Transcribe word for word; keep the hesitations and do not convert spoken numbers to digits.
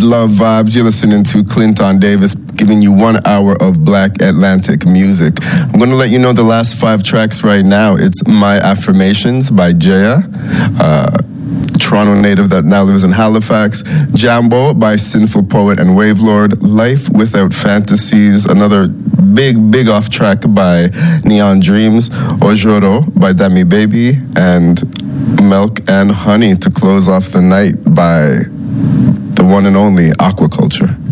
love vibes. You're listening to Clinton Davis giving you one hour of Black Atlantic music. I'm going to let you know the last five tracks right now. It's My Affirmations by Jaya, uh, Toronto native that now lives in Halifax. Jambo by Sinful Poet and Wavelord. Life Without Fantasies, another big, big off track by Neon Dreams. Ojoro by Dami Baby. And Milk and Honey to close off the night by the one and only Aquaculture.